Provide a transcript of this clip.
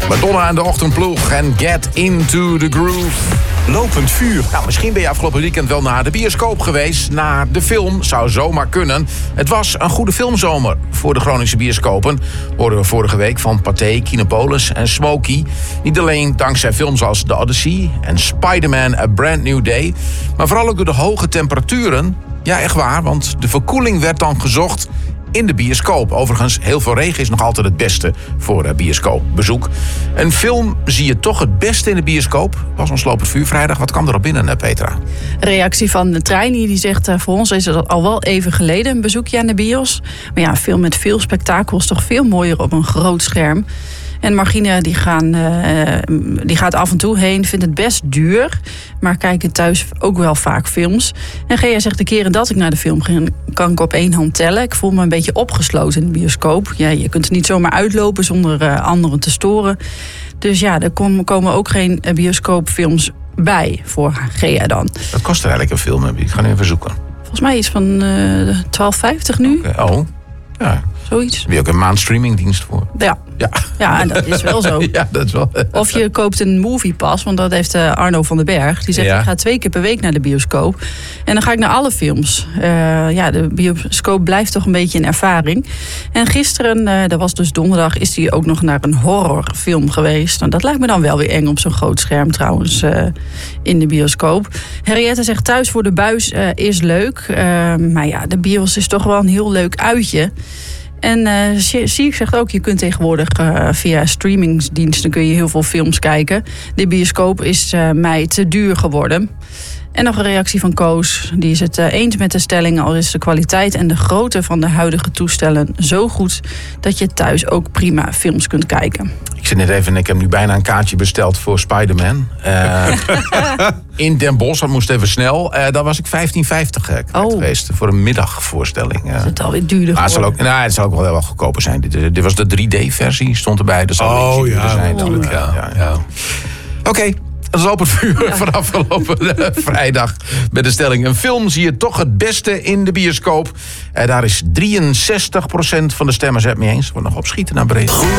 Madonna en de Ochtendploeg en Get Into the Groove. Lopend vuur. Nou, misschien ben je afgelopen weekend wel naar de bioscoop geweest. Naar de film, zou zomaar kunnen. Het was een goede filmzomer voor de Groningse bioscopen. Hoorden we vorige week van Pathé, Kinepolis en Smokey. Niet alleen dankzij films als The Odyssey en Spider-Man A Brand New Day. Maar vooral ook door de hoge temperaturen. Ja, echt waar, want de verkoeling werd dan gezocht in de bioscoop. Overigens, heel veel regen is nog altijd het beste voor bioscoopbezoek. Een film zie je toch het beste in de bioscoop. Was ons Lopend Vuur vrijdag. Wat kwam erop binnen, Petra? Reactie van de Treini, die zegt... voor ons is het al wel even geleden een bezoekje aan de bios. Maar ja, een film met veel spektakel is toch veel mooier op een groot scherm. En Margine die gaat af en toe heen, vindt het best duur. Maar kijken thuis ook wel vaak films. En Gea zegt, de keren dat ik naar de film ging, kan ik op één hand tellen. Ik voel me een beetje opgesloten in de bioscoop. Ja, je kunt er niet zomaar uitlopen zonder anderen te storen. Dus ja, er komen ook geen bioscoopfilms bij voor Gea dan. Wat kost er eigenlijk een film? Ik ga nu even zoeken. Volgens mij is het van $12,50 nu. Okay. Oh, ja. Zoiets. Heb je ook een maand streamingdienst voor? Ja, en dat is wel zo. Ja, dat is wel. Of je koopt een moviepass, want dat heeft Arno van den Berg. Die zegt, ik ga 2 keer per week naar de bioscoop. En dan ga ik naar alle films. De bioscoop blijft toch een beetje een ervaring. En gisteren, dat was dus donderdag, is hij ook nog naar een horrorfilm geweest. Nou, dat lijkt me dan wel weer eng op zo'n groot scherm trouwens in de bioscoop. Henriette zegt, thuis voor de buis is leuk. Maar ja, de bios is toch wel een heel leuk uitje. En Siek zegt ook, je kunt tegenwoordig via streamingsdiensten kun je heel veel films kijken. De bioscoop is mij te duur geworden. En nog een reactie van Koos. Die is het eens met de stelling, al is de kwaliteit en de grootte van de huidige toestellen zo goed dat je thuis ook prima films kunt kijken. Ik zit net even, ik heb nu bijna een kaartje besteld voor Spider-Man. In Den Bosch, dat moest even snel. Daar was ik $15,50 geweest voor een middagvoorstelling. Is het alweer duurder geworden? Het zal ook wel goedkoper zijn. Dit was de 3D-versie, stond erbij. Dat zal zijn. Ja. Oké. Dat is Lopend Vuur van afgelopen vrijdag. Met de stelling, een film zie je toch het beste in de bioscoop. Daar is 63% van de stemmers het mee eens. Wordt nog opschieten naar Breed.